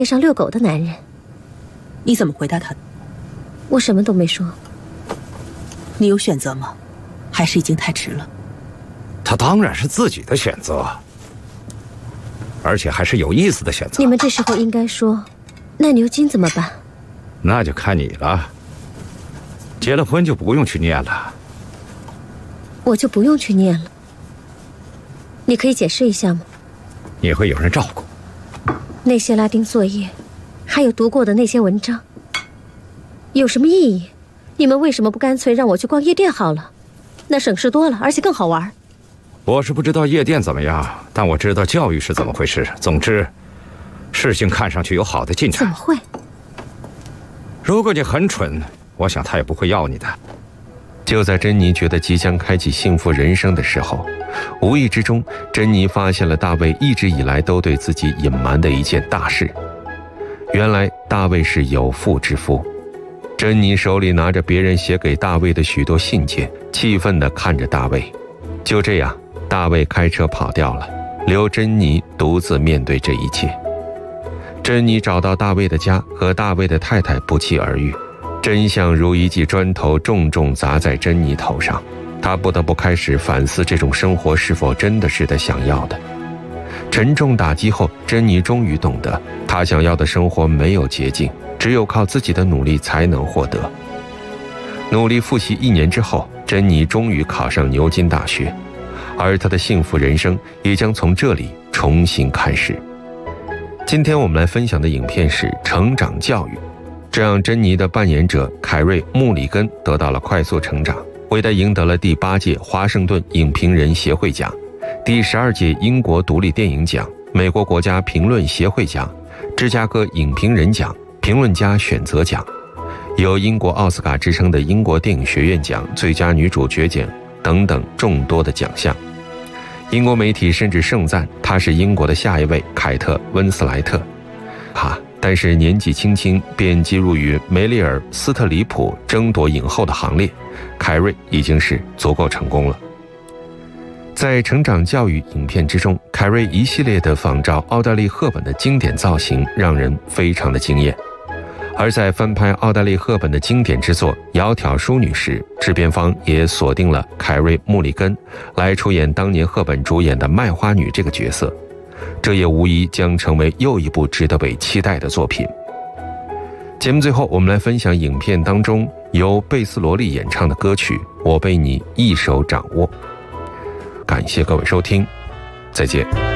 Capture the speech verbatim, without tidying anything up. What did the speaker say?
街上遛狗的男人。 你怎么回答他的？ 我什么都没说。 你有选择吗？还是已经太迟了？ 他当然是自己的选择，而且还是有意思的选择。 你们这时候应该说，那牛津怎么办？ 那就看你了。结了婚就不用去念了。 我就不用去念了。你可以解释一下吗？ 你会有人照顾。 那些拉丁作业，还有读过的那些文章，有什么意义？你们为什么不干脆让我去逛夜店好了？那省事多了，而且更好玩。 我是不知道夜店怎么样，但我知道教育是怎么回事。总之，事情看上去有好的进展。 怎么会？ 如果你很蠢，我想他也不会要你的。 就在珍妮觉得即将开启幸福人生的时候，无意之中，珍妮发现了大卫一直以来都对自己隐瞒的一件大事。原来大卫是有妇之夫。珍妮手里拿着别人写给大卫的许多信件，气愤地看着大卫。就这样，大卫开车跑掉了，留珍妮独自面对这一切。珍妮找到大卫的家，和大卫的太太不期而遇。真相如一记砖头重重砸在珍妮头上，她不得不开始反思这种生活是否真的是她想要的。沉重打击后，珍妮终于懂得，她想要的生活没有捷径，只有靠自己的努力才能获得。努力复习一年之后，珍妮终于考上牛津大学，而她的幸福人生也将从这里重新开始。今天我们来分享的影片是《成长教育》，这让珍妮的扮演者凯瑞·穆里根得到了快速成长，为他赢得了第八届华盛顿影评人协会奖、第十二届英国独立电影奖、美国国家评论协会奖、芝加哥影评人奖、评论家选择奖，有英国奥斯卡之称的英国电影学院奖、最佳女主角奖等等众多的奖项。英国媒体甚至盛赞她是英国的下一位凯特·温斯莱特。哈，但是年纪轻轻便进入与梅丽尔·斯特里普争夺影后的行列，凯瑞已经是足够成功了。在成长教育影片之中，凯瑞一系列的仿照奥黛丽·赫本的经典造型让人非常的惊艳。而在翻拍奥黛丽·赫本的经典之作《窈窕淑女》时，制片方也锁定了凯瑞·穆里根来出演当年赫本主演的卖花女这个角色，这也无疑将成为又一部值得被期待的作品。节目最后，我们来分享影片当中由贝斯罗利演唱的歌曲《我被你一手掌握》。感谢各位收听，再见。